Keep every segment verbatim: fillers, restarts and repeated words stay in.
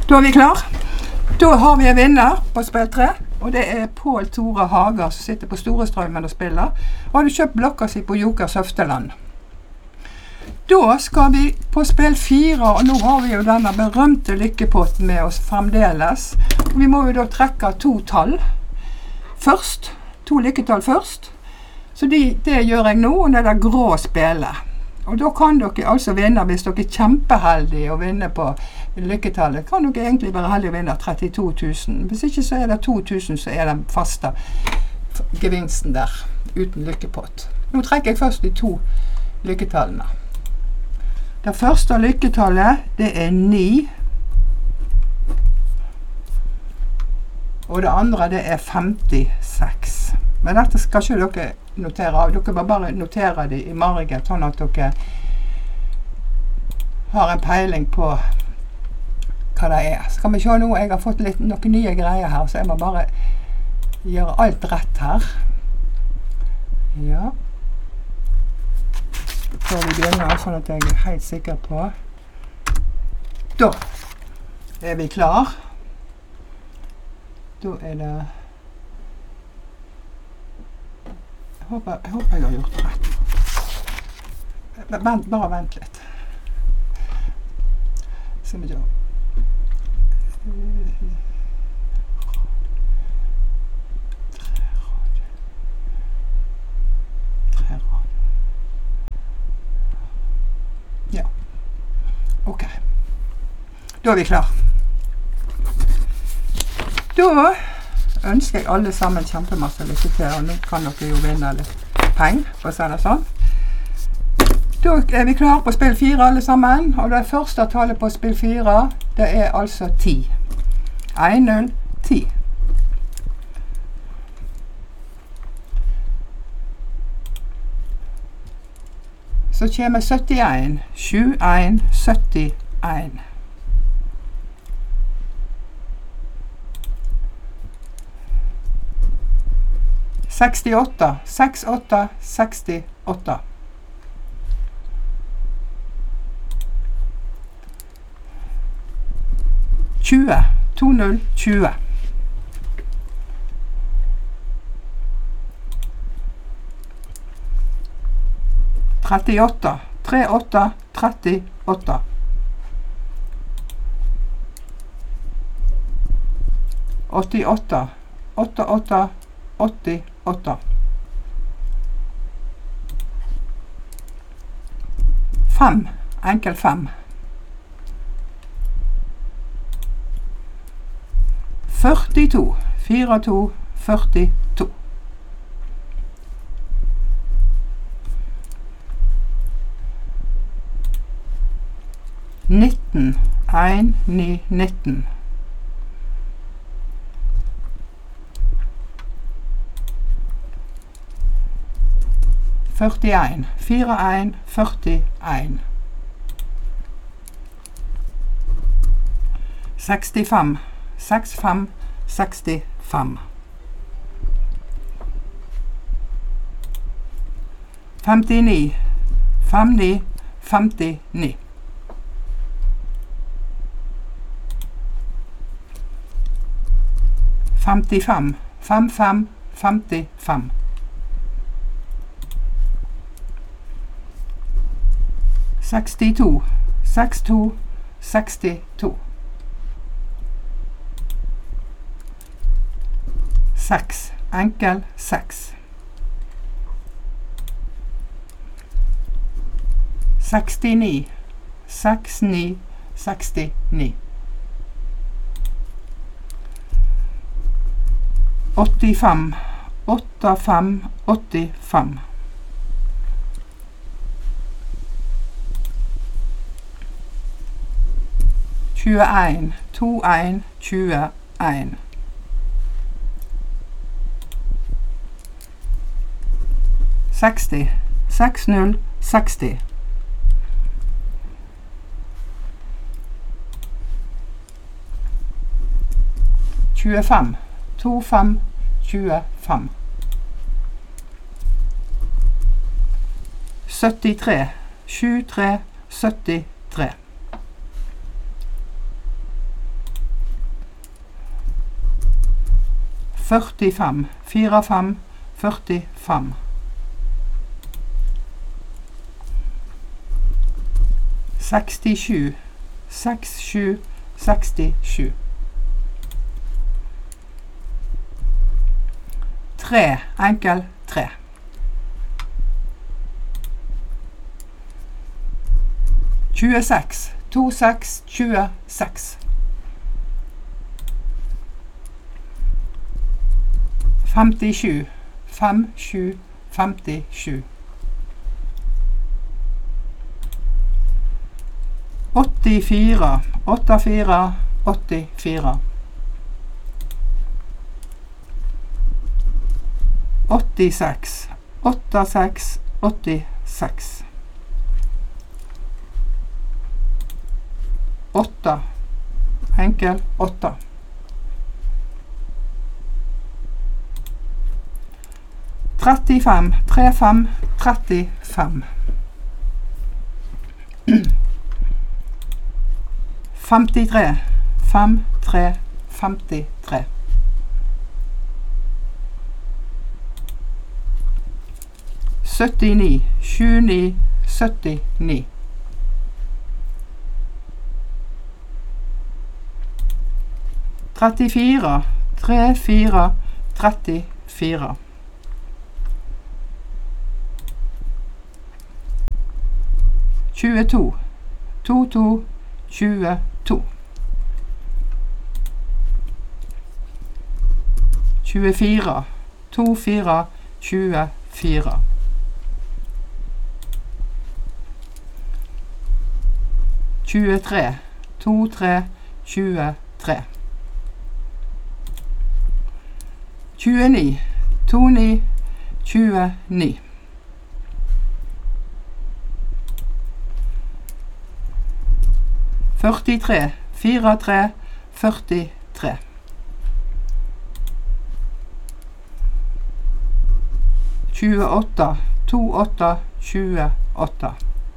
Da er vi klar. Da har vi en vinner på spill tre, og det er Pål Tore Hager som sitter på Storestrømmen og spiller, og hadde kjøpt blokka si på Joker Søfteland. Da skal vi på spill fire, og nå har vi jo denne berømte lykkepotten med oss fremdeles. Vi må jo da trekke to tall først, to lykketall først. Så de, det gjør jeg nå, og det er det grå spillet. Og da kan dere altså vinne, hvis dere er kjempeheldige å vinne på lykketallet, kan dere egentlig være heldige å vinne trettito tusen. Hvis ikke så er det to tusen, så er den faste gevinsten der, uten lykkepott. Nå trekker jeg først de to lykketallene. Det første lykketallet, det er ni. Og det andre, det er femtiseks. Men dette skal ikke dere notere av. Dere må bare notere det i margen, sånn at dere har en peiling på hva det er. Skal vi se nå, jeg har fått litt, noen nye greier her, så jeg må bare gjøre alt rett her. Ja. Så vi begynner, sånn at jeg er helt sikker på. Da er vi klar. Da er det... Jeg håper, jeg håper jeg har gjort det rett. Vent, bare vent litt. Skal vi se. Tre rad. Ja. Ok. Da er vi klar. Da ønsker jeg alle sammen kjempemasse lykke til, og nå kan dere jo vinne litt penger, for å si det sånn. Da er vi klar på spill fire alle sammen, og det første tallet på spill fire, det er altså ti. en, null, ti. Så kommer syttien, sju, en, syttien. sekstiåtte, seks, åtte, sekstiåtte. tjue, to, null, tjue. trettiåtte, tre, åtte, trettiåtte. åttiåtte, åtte, åtte, åttiåtte. Fem, enkel fem. førtito, fire, to, førtito. nitten, en, ni, nitten. førtien, fire, en, førtien. sekstifem, seks, fem, sekstifem. femtini, fem, ni, femtini. femtifem, fem, fem, femtifem. sekstito, seks, to, sekstito. seks, enkel seks. sekstini, seks, ni, sekstini. åttifem, åtte, fem, åttifem. tjueen, to, en, tjueen. seksti, seks, null, seksti. tjuefem, to, fem, tjuefem. syttitre, sju, tre, syttitre. førtifem, fire fem, førtifem. sekstisju, seks sju, sekstisju. Tre, enkel tre. tjueseks, to seks, tjueseks. femtisju, fem sju, femtisju. åttifire, åttifire, åttifire. åttiseks, åttiseks, åttiseks. åtte, enkel åtte. trettifem, trettifem, trettifem. femtitre, fem, tre, femtitre. syttini, sju, ni, syttini. trettifire, tre, fire, trettifire. tjueto, to, to, tjueto. tjuefire, to, fire, tjuefire. tjuetre, to, tre, tjuetre. tjueni, to, ni, tjueni. førtitre, fire, tre, førtitre. tjueåtte, to, åtte, tjueåtte.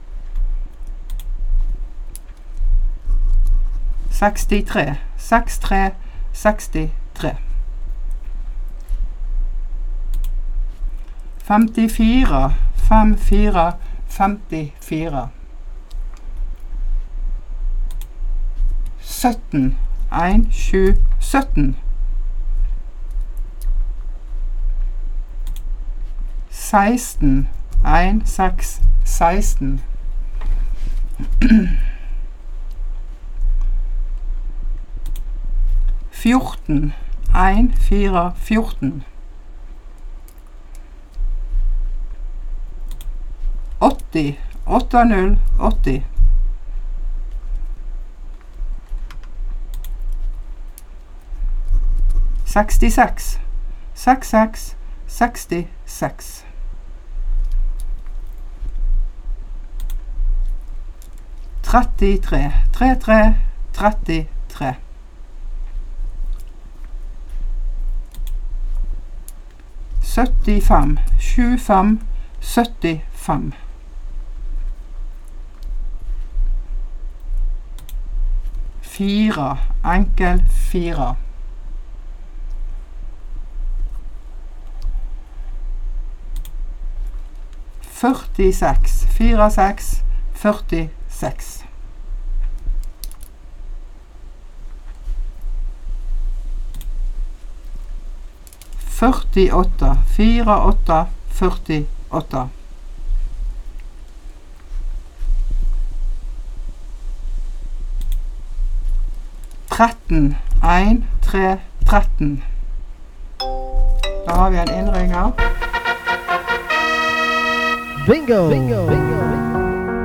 sekstitre, seks, tre, sekstitre. femtifire, fem, fire, femtifire. sytten, en, sju, sytten. seksten, en, seks, seksten. fjorten, en, fire, fjorten. åtti, åtte, null, åtti. sekstiseks, seks, seks, sekstiseks. trettitre, tre, tre, trettitre. syttifem, sju, fem, syttifem. Fire, enkel fire. førtiseks, fire, seks, førtiseks. førtiåtte, fire, åtte, førtiåtte. tretten, en, tre, tretten. Da har vi en innringer. Bingo! Bingo! Bingo!